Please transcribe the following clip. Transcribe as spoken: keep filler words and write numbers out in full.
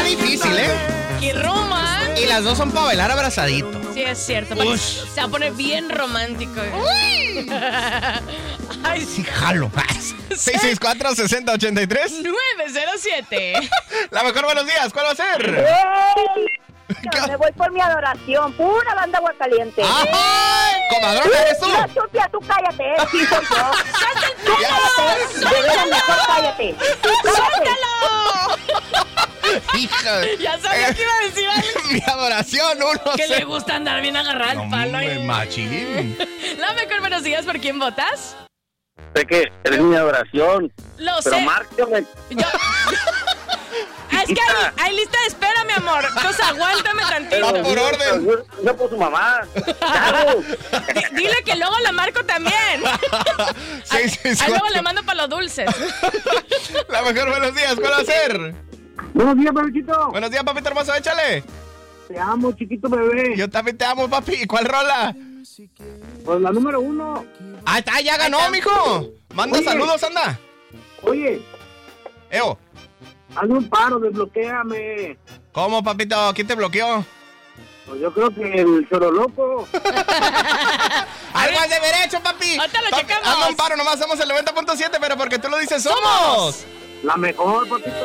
difícil, ¿eh? ¡Qué romántico! Y las dos son para bailar abrazadito. Sí, es cierto. porque Se va a poner bien romántico. Uy. Ay, Sí, jalo. seis seis cuatro, seis cero ocho tres. nueve cero siete. La mejor buenos días, ¿cuál va a ser? ¡Ey! Me voy por mi adoración, pura banda Aguacaliente. ¡Ay! ¿Comadrona eres tú? No, Chupia, tú cállate, eh. Sí, soy yo. Tú cállate, de veras, mejor cállate. ¡Suéltalo! Hija. Ya sabía que iba a decir algo. Mi adoración, uno. Que le gusta andar bien agarrado al palo. Hombre, machín. La mejor buenos días, ¿por quién votas? Sé que eres mi adoración. Lo Pero sé. márcame. Yo... Es que hay, hay lista de espera, mi amor. Entonces aguántame tantito. Va por orden. No por tu mamá. Claro. D- Dile que luego la marco también. seis seis Ahí luego cuatro. le mando para los dulces. La mejor buenos días, ¿cuál va a ser? Buenos días, bebecito. Buenos días, papito hermoso, échale. Te amo, chiquito bebé. Yo también te amo, papi. ¿Cuál rola? Pues la número uno. Ah, está, ya ganó, mijo. Manda Oye. saludos, anda. Oye, Eo. hazme un paro, desbloquéame. ¿Cómo, papito? ¿Quién te bloqueó? Pues yo creo que el choro loco. Algo es de derecho, papi. Ahorita lo Papi, checamos. hazme un paro, nomás somos el noventa punto siete, pero porque tú lo dices, somos. La mejor, papito.